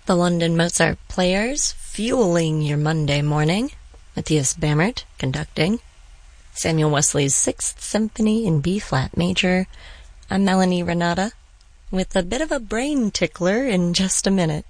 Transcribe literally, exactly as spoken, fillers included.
The London Mozart Players, fueling your Monday morning. Matthias Bamert, conducting. Samuel Wesley's Sixth Symphony in B-flat major. I'm Melanie Renata, with a bit of a brain tickler in just a minute.